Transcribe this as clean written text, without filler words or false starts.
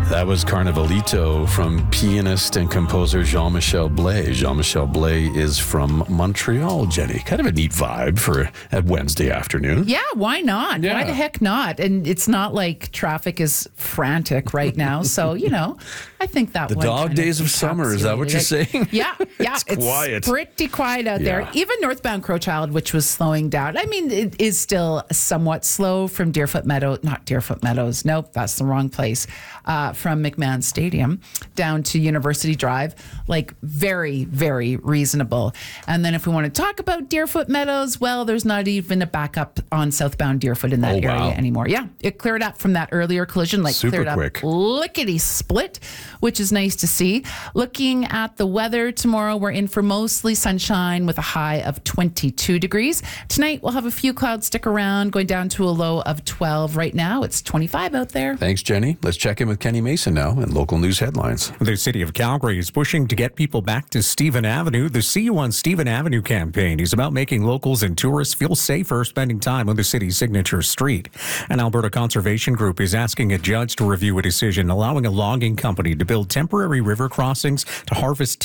That was Carnivalito from pianist and composer Jean-Michel Blais. Jean-Michel Blais is from Montreal, Jenny. Kind of a neat vibe for a Wednesday afternoon. Yeah, why not? Yeah. Why the heck not? And it's not like traffic is frantic right now. So, I think that The one dog kind days of summer, is that what you're encapsulated it. saying? Yeah. It's quiet. Pretty quiet out there. Yeah. Even northbound Crowchild, which was slowing down. I mean, it is still somewhat slow from not Deerfoot Meadows. Nope, that's the wrong place. From McMahon Stadium down to University Drive, like very, very reasonable. And then if we want to talk about Deerfoot Meadows, well, there's not even a backup on southbound Deerfoot in that area anymore. Yeah, it cleared up from that earlier collision, Super cleared up quick. lickety split, which is nice to see. Looking at the weather tomorrow, we're in for mostly sunshine with a high of 22 degrees. Tonight, we'll have a few clouds stick around, going down to a low of 12. Right now, it's 25 out there. Thanks, Jenny. Let's check in with Kenny Mason now in local news headlines. The city of Calgary is pushing to get people back to Stephen Avenue. The See You on Stephen Avenue campaign is about making locals and tourists feel safer spending time on the city's signature street. An Alberta conservation group is asking a judge to review a decision allowing a logging company to build temporary river crossings to harvest